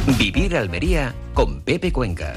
Vivir Almería con Pepe Cuenca.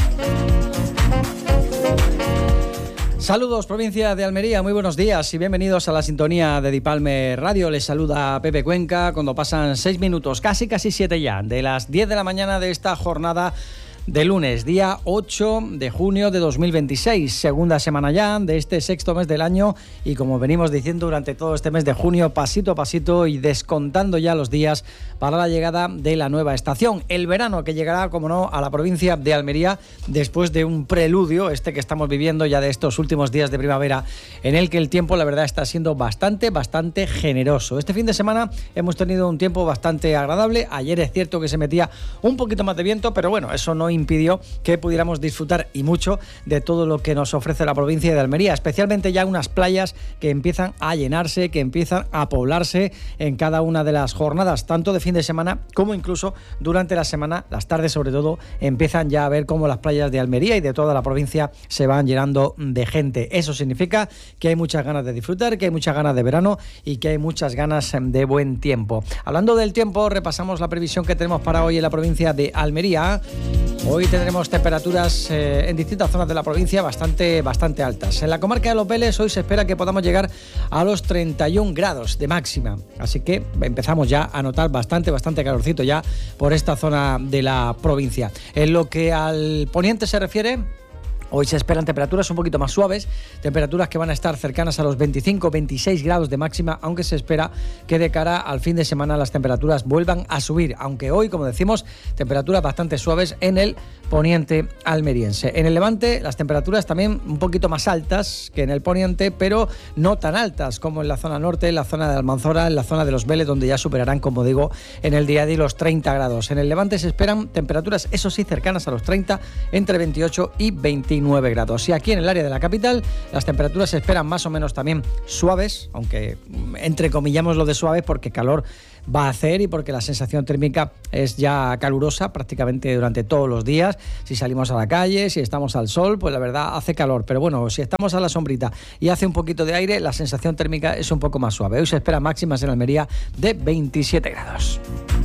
Saludos, provincia de Almería, muy buenos días y bienvenidos a la sintonía de Dipalme Radio. Les saluda Pepe Cuenca cuando pasan 6 minutos, casi 7 ya, de las 10 de la mañana de esta jornada de lunes, día 8 de junio de 2026, segunda semana ya de este sexto mes del año, y como venimos diciendo durante todo este mes de junio, pasito a pasito y descontando ya los días para la llegada de la nueva estación, el verano, que llegará, como no, a la provincia de Almería después de un preludio, que estamos viviendo ya de estos últimos días de primavera, en el que el tiempo, la verdad, está siendo bastante generoso. Este fin de semana hemos tenido un tiempo bastante agradable. Ayer es cierto que se metía un poquito más de viento, pero bueno, eso no impidió que pudiéramos disfrutar y mucho de todo lo que nos ofrece la provincia de Almería, especialmente ya unas playas que empiezan a llenarse, que empiezan a poblarse en cada una de las jornadas, tanto de fin de semana como incluso durante la semana. Las tardes, sobre todo, empiezan ya a ver cómo las playas de Almería y de toda la provincia se van llenando de gente. Eso significa que hay muchas ganas de disfrutar, que hay muchas ganas de verano y que hay muchas ganas de buen tiempo. Hablando del tiempo, repasamos la previsión que tenemos para hoy en la provincia de Almería. Hoy tendremos temperaturas en distintas zonas de la provincia bastante altas. En la comarca de Los Vélez hoy se espera que podamos llegar a los 31 grados de máxima. Así que empezamos ya a notar bastante calorcito ya por esta zona de la provincia. En lo que al poniente se refiere, hoy se esperan temperaturas un poquito más suaves, temperaturas que van a estar cercanas a los 25-26 grados de máxima, aunque se espera que de cara al fin de semana las temperaturas vuelvan a subir, aunque hoy, como decimos, temperaturas bastante suaves en el poniente almeriense. En el levante las temperaturas también un poquito más altas que en el poniente, pero no tan altas como en la zona norte, en la zona de Almanzora, en la zona de Los Vélez, donde ya superarán, como digo, en el día de hoy los 30 grados. En el levante se esperan temperaturas, eso sí, cercanas a los 30, entre 28 y 29 grados. Y aquí en el área de la capital las temperaturas se esperan más o menos también suaves, aunque entrecomillamos lo de suaves porque calor va a hacer y porque la sensación térmica es ya calurosa prácticamente durante todos los días. Si salimos a la calle, si estamos al sol, pues la verdad hace calor, pero bueno, si estamos a la sombrita y hace un poquito de aire, la sensación térmica es un poco más suave. Hoy se espera máximas en Almería de 27 grados.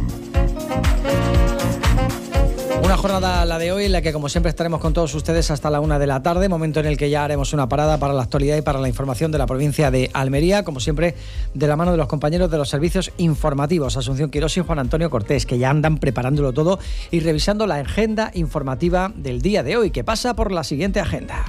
Una jornada, la de hoy, en la que como siempre estaremos con todos ustedes hasta la 1 de la tarde, momento en el que ya haremos una parada para la actualidad y para la información de la provincia de Almería, como siempre de la mano de los compañeros de los servicios informativos, Asunción Quirós y Juan Antonio Cortés, que ya andan preparándolo todo y revisando la agenda informativa del día de hoy, que pasa por la siguiente agenda.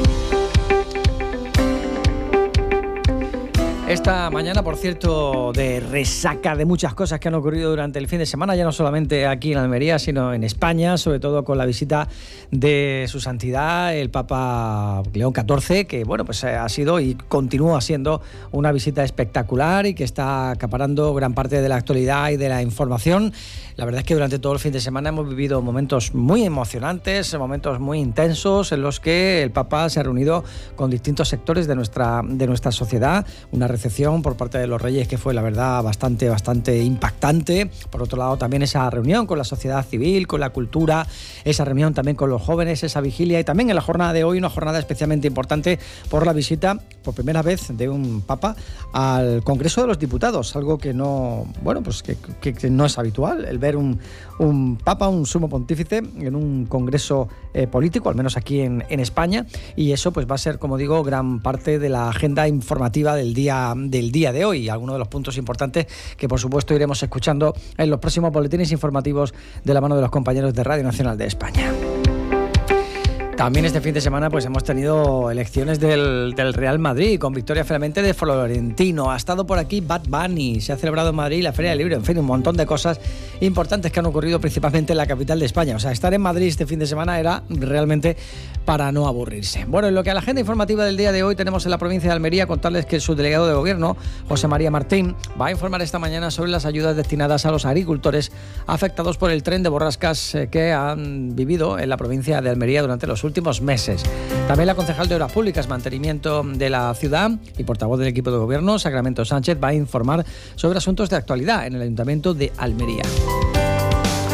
Esta mañana, por cierto, de resaca de muchas cosas que han ocurrido durante el fin de semana, ya no solamente aquí en Almería, sino en España, sobre todo con la visita de su santidad, el Papa León XIV, que bueno, pues ha sido y continúa siendo una visita espectacular y que está acaparando gran parte de la actualidad y de la información. La verdad es que durante todo el fin de semana hemos vivido momentos muy emocionantes, momentos muy intensos en los que el Papa se ha reunido con distintos sectores de nuestra sociedad. Una recepción por parte de los Reyes que fue, la verdad, bastante impactante. Por otro lado, también esa reunión con la sociedad civil, con la cultura, esa reunión también con los jóvenes, esa vigilia, y también en la jornada de hoy, una jornada especialmente importante por la visita, por primera vez, de un Papa al Congreso de los Diputados, algo que no, bueno, pues que no es habitual, el ver un Papa, un sumo pontífice en un congreso político, al menos aquí en España, y eso pues va a ser, como digo, gran parte de la agenda informativa del día de hoy, algunos de los puntos importantes que por supuesto iremos escuchando en los próximos boletines informativos de la mano de los compañeros de Radio Nacional de España. También este fin de semana pues hemos tenido elecciones del Real Madrid con victoria finalmente de Florentino. Ha estado por aquí Bad Bunny, se ha celebrado en Madrid la Feria del Libro, en fin, un montón de cosas importantes que han ocurrido principalmente en la capital de España. O sea, estar en Madrid este fin de semana era realmente para no aburrirse. Bueno, en lo que a la agenda informativa del día de hoy tenemos en la provincia de Almería, contarles que el subdelegado de Gobierno, José María Martín, va a informar esta mañana sobre las ayudas destinadas a los agricultores afectados por el tren de borrascas que han vivido en la provincia de Almería durante los últimos meses. También la concejal de Obras Públicas, Mantenimiento de la Ciudad y portavoz del equipo de gobierno, Sacramento Sánchez, va a informar sobre asuntos de actualidad en el Ayuntamiento de Almería.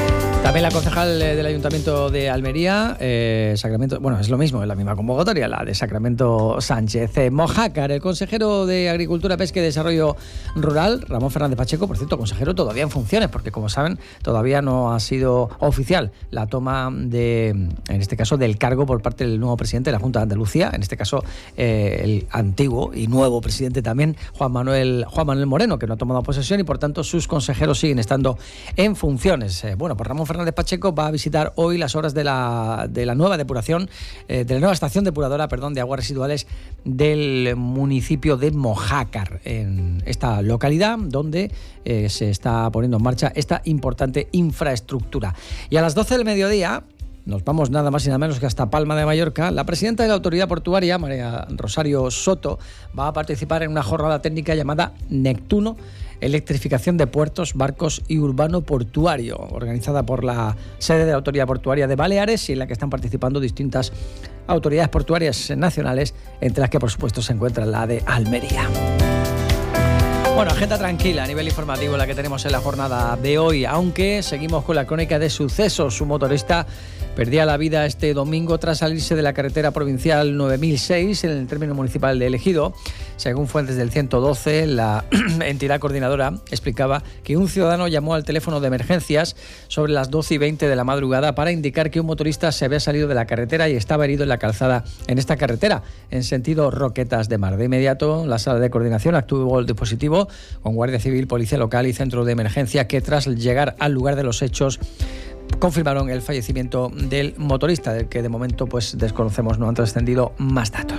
También la concejal del Ayuntamiento de Almería, Sacramento, bueno, es lo mismo, es la misma convocatoria, la de Sacramento Sánchez. Mojácar, el consejero de Agricultura, Pesca y Desarrollo Rural, Ramón Fernández Pacheco, por cierto, consejero todavía en funciones, porque como saben, todavía no ha sido oficial la toma de, en este caso, del cargo por parte del nuevo presidente de la Junta de Andalucía, en este caso el antiguo y nuevo presidente también, Juan Manuel Moreno, que no ha tomado posesión y por tanto sus consejeros siguen estando en funciones. Bueno, pues Ramón Fernández Pacheco va a visitar hoy las obras de la nueva depuración, de la nueva estación depuradora, de aguas residuales del municipio de Mojácar, en esta localidad donde se está poniendo en marcha esta importante infraestructura. Y a las 12 del mediodía nos vamos nada más y nada menos que hasta Palma de Mallorca. La presidenta de la Autoridad Portuaria, María Rosario Soto, va a participar en una jornada técnica llamada Neptuno, Electrificación de Puertos, Barcos y Urbano Portuario, organizada por la sede de la Autoridad Portuaria de Baleares y en la que están participando distintas autoridades portuarias nacionales, entre las que por supuesto se encuentra la de Almería. Bueno, agenda tranquila a nivel informativo la que tenemos en la jornada de hoy, aunque seguimos con la crónica de sucesos. Un motorista perdía la vida este domingo tras salirse de la carretera provincial 9006 en el término municipal de El Ejido. Según fuentes del 112, la entidad coordinadora explicaba que un ciudadano llamó al teléfono de emergencias sobre las 12:20 de la madrugada para indicar que un motorista se había salido de la carretera y estaba herido en la calzada en esta carretera, en sentido Roquetas de Mar. De inmediato, la sala de coordinación actuó el dispositivo con Guardia Civil, Policía Local y Centro de Emergencia, que tras llegar al lugar de los hechos confirmaron el fallecimiento del motorista, del que de momento desconocemos, no han trascendido más datos.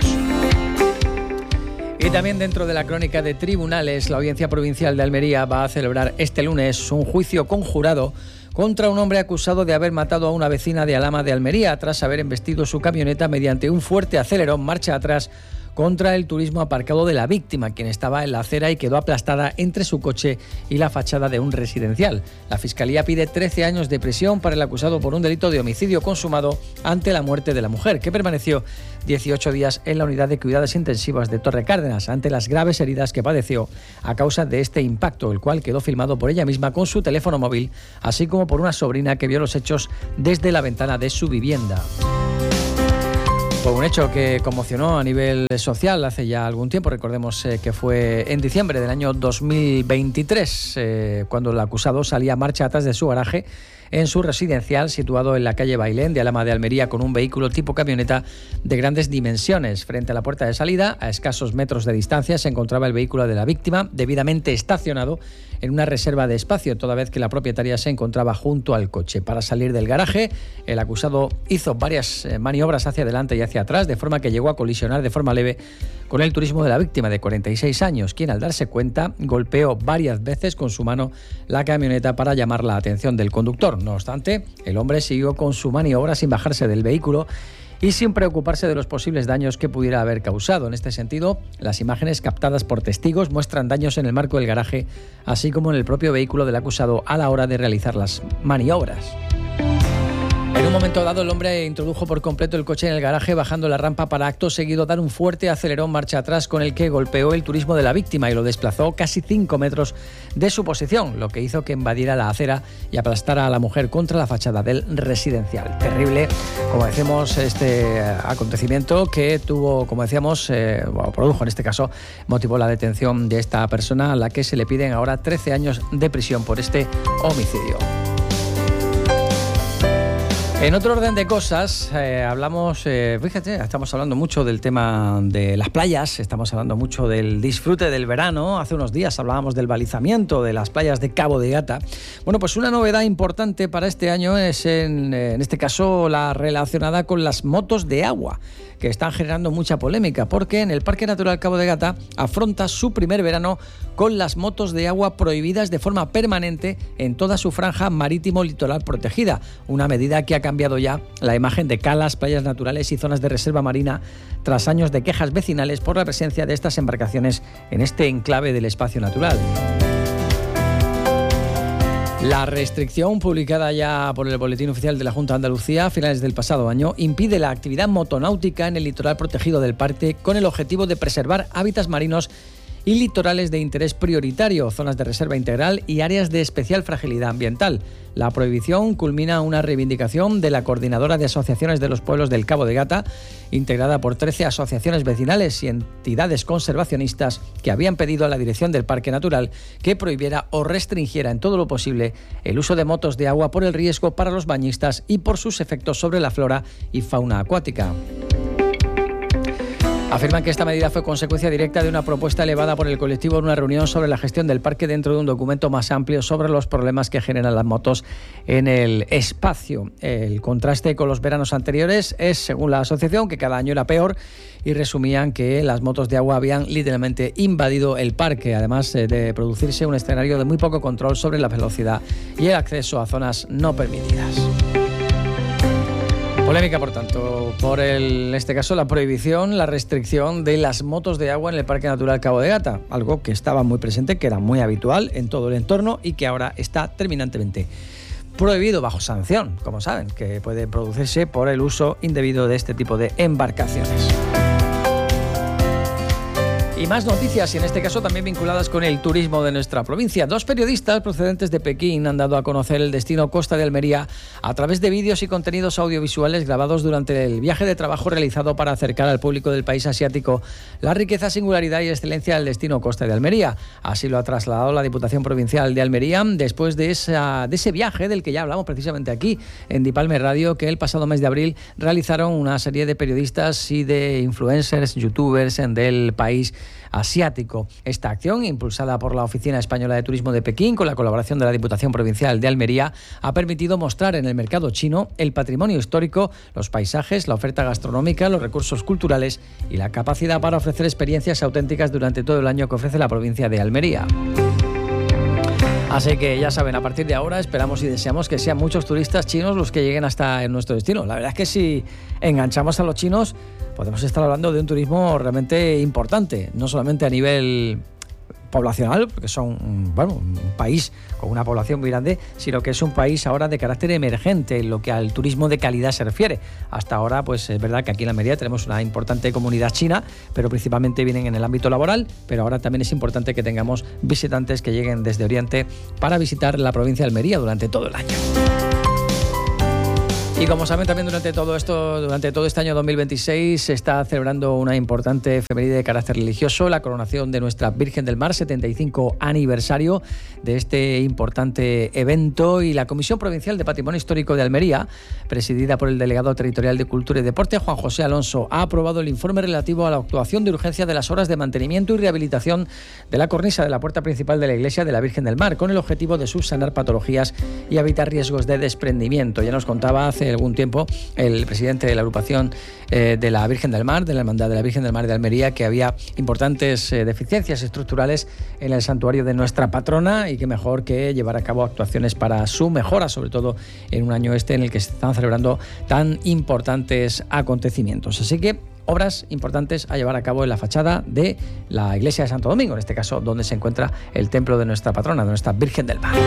Y también dentro de la crónica de tribunales, la Audiencia Provincial de Almería va a celebrar este lunes un juicio conjurado contra un hombre acusado de haber matado a una vecina de Alhama de Almería tras haber embestido su camioneta mediante un fuerte acelerón marcha atrás contra el turismo aparcado de la víctima, quien estaba en la acera y quedó aplastada entre su coche y la fachada de un residencial. La Fiscalía pide 13 años de prisión para el acusado por un delito de homicidio consumado ante la muerte de la mujer, que permaneció 18 días en la unidad de cuidados intensivos de Torre Cárdenas ante las graves heridas que padeció a causa de este impacto, el cual quedó filmado por ella misma con su teléfono móvil, así como por una sobrina que vio los hechos desde la ventana de su vivienda. Fue un hecho que conmocionó a nivel social hace ya algún tiempo. Recordemos que fue en diciembre del año 2023 cuando el acusado salía a marcha atrás de su garaje en su residencial situado en la calle Bailén de Alhama de Almería con un vehículo tipo camioneta de grandes dimensiones. Frente a la puerta de salida, a escasos metros de distancia, se encontraba el vehículo de la víctima debidamente estacionado en una reserva de espacio, toda vez que la propietaria se encontraba junto al coche. Para salir del garaje, el acusado hizo varias maniobras hacia adelante y hacia atrás, de forma que llegó a colisionar de forma leve con el turismo de la víctima de 46 años, quien al darse cuenta golpeó varias veces con su mano la camioneta para llamar la atención del conductor. No obstante, el hombre siguió con su maniobra sin bajarse del vehículo y sin preocuparse de los posibles daños que pudiera haber causado. En este sentido, las imágenes captadas por testigos muestran daños en el marco del garaje, así como en el propio vehículo del acusado a la hora de realizar las maniobras. En un momento dado, el hombre introdujo por completo el coche en el garaje, bajando la rampa para acto seguido dar un fuerte acelerón marcha atrás con el que golpeó el turismo de la víctima y lo desplazó casi 5 metros de su posición, lo que hizo que invadiera la acera y aplastara a la mujer contra la fachada del residencial. Terrible, como decimos, este acontecimiento que tuvo, como decíamos, produjo en este caso, motivó la detención de esta persona, a la que se le piden ahora 13 años de prisión por este homicidio. En otro orden de cosas, hablamos, fíjate, estamos hablando mucho del tema de las playas, estamos hablando mucho del disfrute del verano. Hace unos días hablábamos del balizamiento de las playas de Cabo de Gata. Bueno, pues una novedad importante para este año es, en este caso, la relacionada con las motos de agua, que están generando mucha polémica, porque en el Parque Natural Cabo de Gata afronta su primer verano con las motos de agua prohibidas de forma permanente en toda su franja marítimo-litoral protegida, una medida que ha cambiado ya la imagen de calas, playas naturales y zonas de reserva marina tras años de quejas vecinales por la presencia de estas embarcaciones en este enclave del espacio natural. La restricción, publicada ya por el Boletín Oficial de la Junta de Andalucía a finales del pasado año, impide la actividad motonáutica en el litoral protegido del parque con el objetivo de preservar hábitats marinos y litorales de interés prioritario, zonas de reserva integral y áreas de especial fragilidad ambiental. La prohibición culmina una reivindicación de la Coordinadora de Asociaciones de los Pueblos del Cabo de Gata, integrada por 13 asociaciones vecinales y entidades conservacionistas que habían pedido a la dirección del Parque Natural que prohibiera o restringiera en todo lo posible el uso de motos de agua por el riesgo para los bañistas y por sus efectos sobre la flora y fauna acuática. Afirman que esta medida fue consecuencia directa de una propuesta elevada por el colectivo en una reunión sobre la gestión del parque dentro de un documento más amplio sobre los problemas que generan las motos en el espacio. El contraste con los veranos anteriores es, según la asociación, que cada año era peor y resumían que las motos de agua habían literalmente invadido el parque, además de producirse un escenario de muy poco control sobre la velocidad y el acceso a zonas no permitidas. Polémica, por tanto, por en este caso la prohibición, la restricción de las motos de agua en el Parque Natural Cabo de Gata, algo que estaba muy presente, que era muy habitual en todo el entorno y que ahora está terminantemente prohibido bajo sanción, como saben, que puede producirse por el uso indebido de este tipo de embarcaciones. Y más noticias, y en este caso también vinculadas con el turismo de nuestra provincia. 2 periodistas procedentes de Pekín han dado a conocer el destino Costa de Almería a través de vídeos y contenidos audiovisuales grabados durante el viaje de trabajo realizado para acercar al público del país asiático la riqueza, singularidad y excelencia del destino Costa de Almería. Así lo ha trasladado la Diputación Provincial de Almería después de ese viaje del que ya hablamos precisamente aquí en Dipalme Radio, que el pasado mes de abril realizaron una serie de periodistas y de influencers, youtubers del país asiático. Esta acción, impulsada por la Oficina Española de Turismo de Pekín con la colaboración de la Diputación Provincial de Almería, ha permitido mostrar en el mercado chino el patrimonio histórico, los paisajes, la oferta gastronómica, los recursos culturales y la capacidad para ofrecer experiencias auténticas durante todo el año que ofrece la provincia de Almería. Así que ya saben, a partir de ahora esperamos y deseamos que sean muchos turistas chinos los que lleguen hasta en nuestro destino. La verdad es que si enganchamos a los chinos podemos estar hablando de un turismo realmente importante, no solamente a nivel poblacional, porque son un país con una población muy grande, sino que es un país ahora de carácter emergente en lo que al turismo de calidad se refiere. Hasta ahora, pues es verdad que aquí en Almería tenemos una importante comunidad china, pero principalmente vienen en el ámbito laboral, pero ahora también es importante que tengamos visitantes que lleguen desde Oriente para visitar la provincia de Almería durante todo el año. Y como saben, también durante todo este año 2026 se está celebrando una importante efeméride de carácter religioso, la coronación de nuestra Virgen del Mar, 75 aniversario de este importante evento, y la Comisión Provincial de Patrimonio Histórico de Almería, presidida por el delegado territorial de Cultura y Deporte, Juan José Alonso, ha aprobado el informe relativo a la actuación de urgencia de las obras de mantenimiento y rehabilitación de la cornisa de la puerta principal de la iglesia de la Virgen del Mar, con el objetivo de subsanar patologías y evitar riesgos de desprendimiento. Ya nos contaba hace algún tiempo el presidente de la agrupación de la Virgen del Mar, de la Hermandad de la Virgen del Mar de Almería, que había importantes deficiencias estructurales en el santuario de nuestra patrona, y que mejor que llevar a cabo actuaciones para su mejora, sobre todo en un año en el que se están celebrando tan importantes acontecimientos. Así que obras importantes a llevar a cabo en la fachada de la iglesia de Santo Domingo, en este caso donde se encuentra el templo de nuestra patrona, de nuestra Virgen del Mar.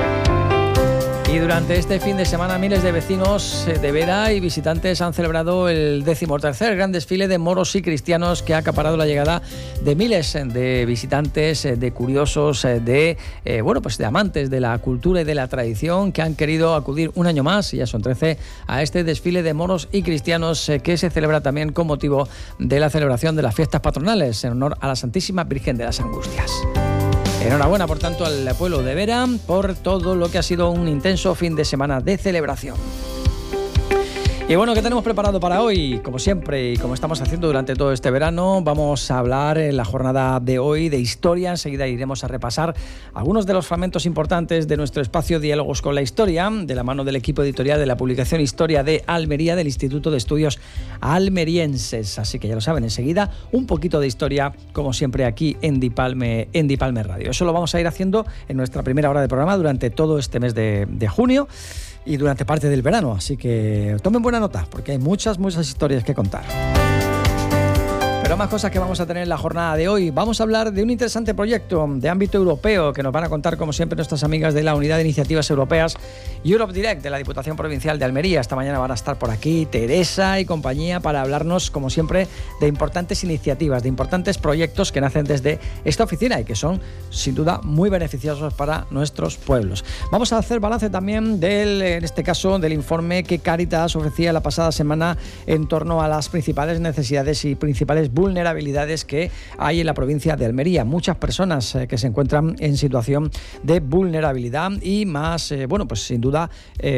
Y durante este fin de semana miles de vecinos de Vera y visitantes han celebrado el 13º gran desfile de moros y cristianos, que ha acaparado la llegada de miles de visitantes, de curiosos, de amantes de la cultura y de la tradición, que han querido acudir un año más, y ya son 13, a este desfile de moros y cristianos que se celebra también con motivo de la celebración de las fiestas patronales en honor a la Santísima Virgen de las Angustias. Enhorabuena, por tanto, al pueblo de Vera por todo lo que ha sido un intenso fin de semana de celebración. Y bueno, ¿qué tenemos preparado para hoy? Como siempre y como estamos haciendo durante todo este verano, vamos a hablar en la jornada de hoy de historia. Enseguida iremos a repasar algunos de los fragmentos importantes de nuestro espacio Diálogos con la Historia, de la mano del equipo editorial de la publicación Historia de Almería del Instituto de Estudios Almerienses. Así que ya lo saben, enseguida un poquito de historia, como siempre aquí en Dipalme Radio. Eso lo vamos a ir haciendo en nuestra primera hora de programa durante todo este mes de junio y durante parte del verano, así que tomen buena nota, porque hay muchas historias que contar. Pero Bueno, más cosas que vamos a tener en la jornada de hoy. Vamos a hablar de un interesante proyecto de ámbito europeo que nos van a contar, como siempre, nuestras amigas de la Unidad de Iniciativas Europeas Europe Direct de la Diputación Provincial de Almería. Esta mañana van a estar por aquí Teresa y compañía para hablarnos, como siempre, de importantes iniciativas, de importantes proyectos que nacen desde esta oficina y que son, sin duda, muy beneficiosos para nuestros pueblos. Vamos a hacer balance también en este caso, del informe que Cáritas ofrecía la pasada semana en torno a las principales necesidades y principales vulnerabilidades que hay en la provincia de Almería. Muchas personas que se encuentran en situación de vulnerabilidad y más, pues sin duda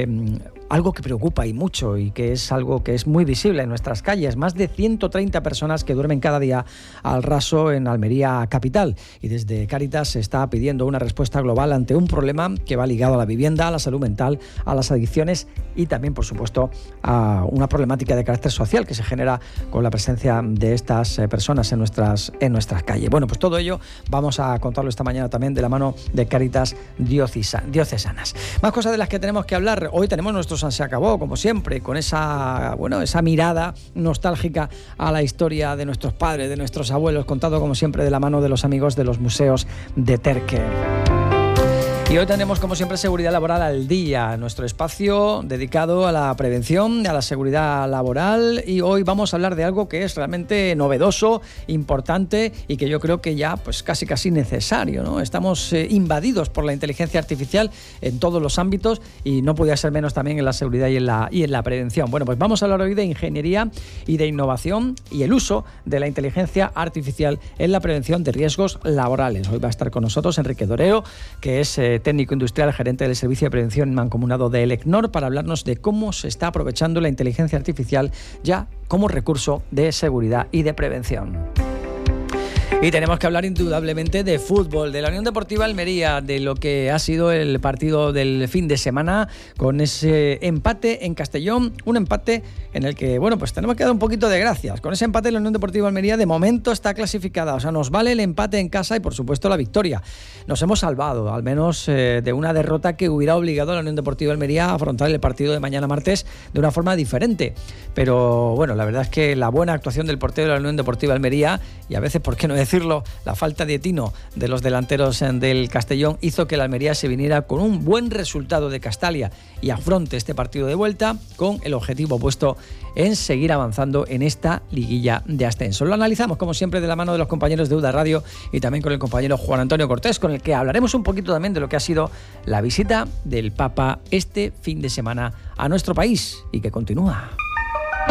algo que preocupa y mucho y que es algo que es muy visible en nuestras calles. Más de 130 personas que duermen cada día al raso en Almería capital. Y desde Cáritas se está pidiendo una respuesta global ante un problema que va ligado a la vivienda, a la salud mental, a las adicciones y también, por supuesto, a una problemática de carácter social que se genera con la presencia de estas personas en nuestras calles. Bueno, pues todo ello vamos a contarlo esta mañana también de la mano de Cáritas diocesanas. Más cosas de las que tenemos que hablar. Hoy tenemos nuestro San Se Acabó, como siempre, con esa mirada nostálgica a la historia de nuestros padres, de nuestros abuelos, contado como siempre de la mano de los amigos de los museos de Terque. Y hoy tenemos, como siempre, Seguridad Laboral al Día, nuestro espacio dedicado a la prevención, a la seguridad laboral. Y hoy vamos a hablar de algo que es realmente novedoso, importante y que yo creo que ya pues casi necesario, ¿no? Estamos invadidos por la inteligencia artificial en todos los ámbitos y no podía ser menos también en la seguridad y en la prevención. Bueno, pues vamos a hablar hoy de ingeniería y de innovación y el uso de la inteligencia artificial en la prevención de riesgos laborales. Hoy va a estar con nosotros Enrique Dorero, que es técnico industrial, gerente del Servicio de Prevención Mancomunado de Elecnor, para hablarnos de cómo se está aprovechando la inteligencia artificial ya como recurso de seguridad y de prevención. Y tenemos que hablar indudablemente de fútbol, de la Unión Deportiva Almería, de lo que ha sido el partido del fin de semana con ese empate en Castellón, un empate en el que, pues tenemos que dar un poquito de gracias. Con ese empate la Unión Deportiva Almería de momento está clasificada, o sea, nos vale el empate en casa y por supuesto la victoria. Nos hemos salvado, al menos de una derrota que hubiera obligado a la Unión Deportiva Almería a afrontar el partido de mañana martes de una forma diferente. Pero la verdad es que la buena actuación del portero de la Unión Deportiva Almería y a veces, ¿por qué no decirlo?, la falta de tino de los delanteros del Castellón hizo que la Almería se viniera con un buen resultado de Castalia y afronte este partido de vuelta con el objetivo puesto en seguir avanzando en esta liguilla de ascenso. Lo analizamos, como siempre, de la mano de los compañeros de UDA Radio y también con el compañero Juan Antonio Cortés, con el que hablaremos un poquito también de lo que ha sido la visita del Papa este fin de semana a nuestro país y que continúa.